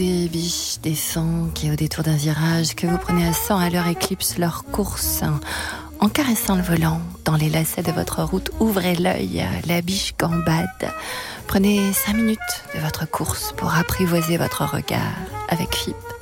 Des biches, des sons qui, au détour d'un virage, que vous prenez à 100 à l'heure, éclipsent leur course. En caressant le volant, dans les lacets de votre route, ouvrez l'œil, la biche gambade. Prenez 5 minutes de votre course pour apprivoiser votre regard avec FIP.